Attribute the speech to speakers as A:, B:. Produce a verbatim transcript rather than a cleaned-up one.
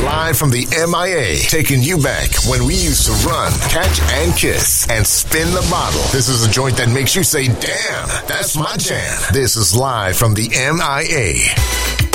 A: Live from the M I A, taking you back when we used to run, catch, and kiss, and spin the bottle. This is a joint that makes you say, damn, that's my jam. This is live from the M I A.